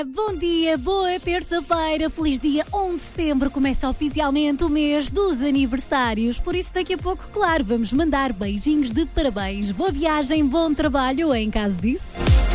Bom dia, boa terça-feira, feliz dia 11 de setembro, começa oficialmente o mês dos aniversários, por isso daqui a pouco, claro, vamos mandar beijinhos de parabéns, boa viagem, bom trabalho em caso disso.